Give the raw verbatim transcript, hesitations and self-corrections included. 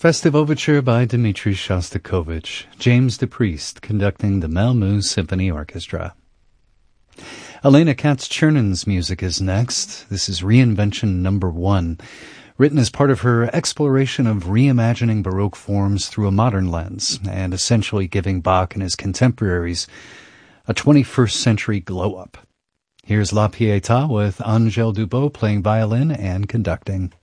Festive Overture by Dmitri Shostakovich, James DePriest conducting the Malmö Symphony Orchestra. Elena Katz-Chernyn's music is next. This is Reinvention Number One, written as part of her exploration of reimagining Baroque forms through a modern lens and essentially giving Bach and his contemporaries a twenty-first century glow-up. Here's La Pietà with Angèle Dubos playing violin and conducting.